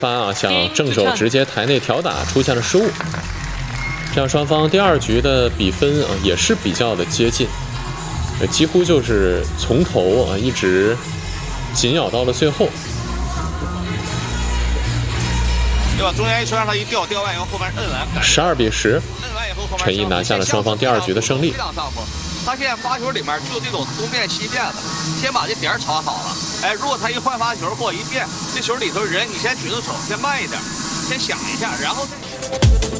想正手直接台内挑打出现了失误，这样双方第2局的比分也是比较的接近，几乎就是从头一直紧咬到了最后。 对吧？中间一球让他一吊完以后，后面摁完 ，12比10， 摁完以后， 陈毅拿下了双方第2局的胜利。 他现在发球里面就这种东变西变的，先把这点炒好了。哎，如果他一换发球或一变，这球里头人你先举着手，先慢一点，先想一下，然后再。